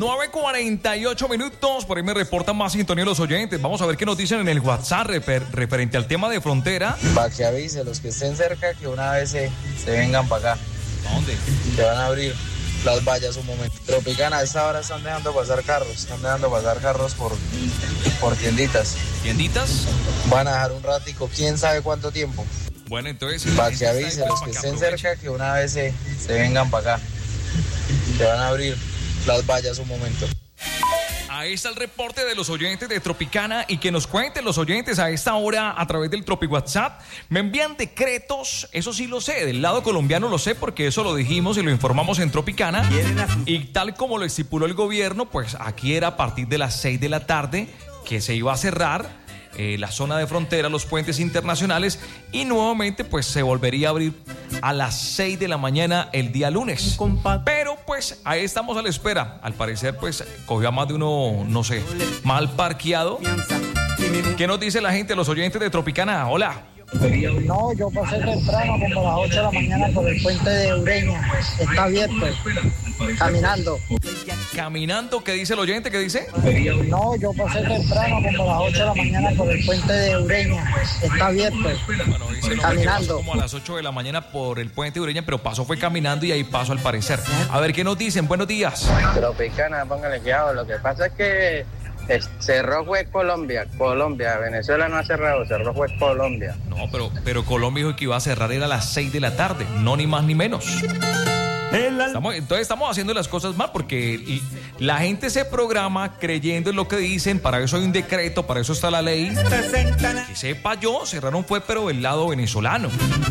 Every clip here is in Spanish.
9:48. Por ahí me reportan más sintonía los oyentes. Vamos a ver qué nos dicen en el WhatsApp referente al tema de frontera. Para que avise los que estén cerca que una vez se vengan para acá. ¿A dónde? Te van a abrir las vallas un momento. Tropicana, a esta hora están dejando pasar carros por tienditas. ¿Tienditas? Van a dejar un ratico, quién sabe cuánto tiempo. Bueno, entonces... Para que avise los que estén cerca que una vez se vengan para acá. Te van a abrir las vallas un momento. Ahí está el reporte de los oyentes de Tropicana y que nos cuenten los oyentes a esta hora a través del Tropi WhatsApp. Me envían decretos, eso sí lo sé, del lado colombiano lo sé porque eso lo dijimos y lo informamos en Tropicana. Y tal como lo estipuló el gobierno, pues aquí era a partir de las 6 de la tarde que se iba a cerrar la zona de frontera, los puentes internacionales, y nuevamente pues se volvería a abrir a las 6 de la mañana el día lunes. Pero pues ahí estamos a la espera. Al parecer pues cogió a más de uno, no sé, mal parqueado. ¿Qué nos dice la gente, los oyentes de Tropicana? Hola. No, yo pasé temprano como a las 8 de la mañana por el puente de Ureña. Está abierto. Caminando. ¿Caminando? ¿Qué dice el oyente? ¿Qué dice? No, yo pasé temprano como a las 8 de la mañana por el puente de Ureña. Está abierto. Bueno, dice caminando. Como a las 8 de la mañana por el puente de Ureña, pero pasó fue caminando y ahí pasó al parecer. A ver, ¿qué nos dicen? Buenos días. Tropicana, póngale cuidado. Lo que pasa es que cerró fue Colombia, Venezuela no ha cerrado, cerró fue Colombia. No, pero Colombia dijo que iba a cerrar era a las 6 de la tarde, no ni más ni menos. Entonces estamos haciendo las cosas mal porque la gente se programa creyendo en lo que dicen. Para eso hay un decreto, para eso está la ley. Que sepa yo, cerraron fue pero el lado venezolano.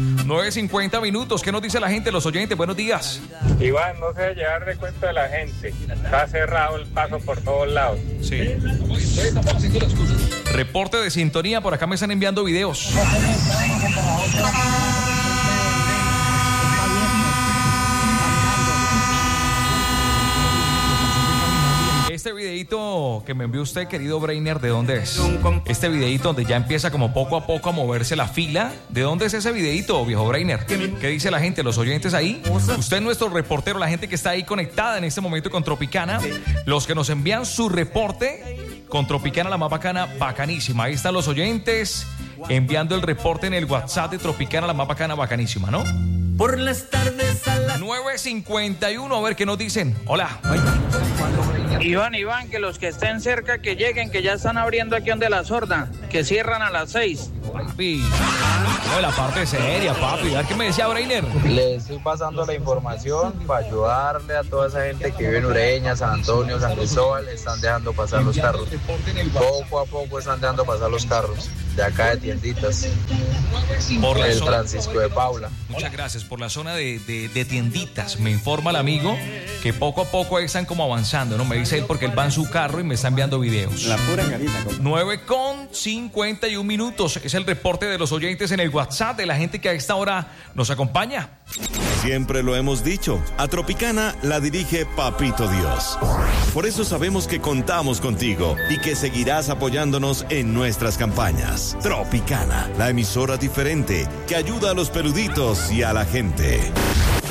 9:50. ¿Qué nos dice la gente, los oyentes? Buenos días. Iván, no se debe llevar de cuenta de la gente. Está cerrado el paso por todos lados. Sí. Reporte de sintonía, por acá me están enviando videos. Este videito que me envió usted, querido Breiner, ¿de dónde es? Este videito donde ya empieza como poco a poco a moverse la fila. ¿De dónde es ese videito, viejo Breiner? ¿Qué dice la gente, los oyentes ahí? Usted es nuestro reportero, la gente que está ahí conectada en este momento con Tropicana. Los que nos envían su reporte con Tropicana, la más bacana, bacanísima. Ahí están los oyentes enviando el reporte en el WhatsApp de Tropicana, la más bacana, bacanísima, ¿no? Por las tardes a las 9:51, a ver qué nos dicen. Hola. Iván, que los que estén cerca que lleguen, que ya están abriendo aquí donde la sorda, que cierran a las 6. Papi, no, la parte seria, papi. A ver qué me decía Breiner. Le estoy pasando la información para ayudarle a toda esa gente que vive en Ureña, San Antonio, San Cristóbal. Están dejando pasar los carros. Poco a poco están dejando pasar los carros. De acá de tienditas. Por el Francisco de Paula. Muchas gracias. Por la zona de tienditas. Me informa el amigo que poco a poco están como avanzando, ¿no? Me dice él porque él va en su carro y me está enviando videos. La pura carita. 9:51. Es el reporte de los oyentes en el WhatsApp de la gente que a esta hora nos acompaña. Siempre lo hemos dicho, a Tropicana la dirige Papito Dios. Por eso sabemos que contamos contigo y que seguirás apoyándonos en nuestras campañas. Tropicana, la emisora diferente que ayuda a los peluditos y a la gente.